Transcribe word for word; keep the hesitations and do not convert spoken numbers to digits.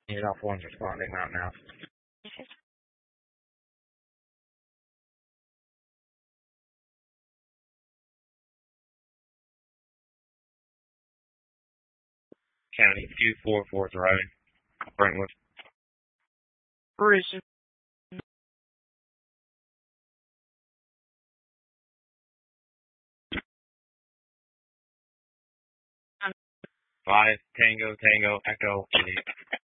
Need off one's responding out now. County two four four Road, Brentwood. Bruce. Five Tango Tango Echo.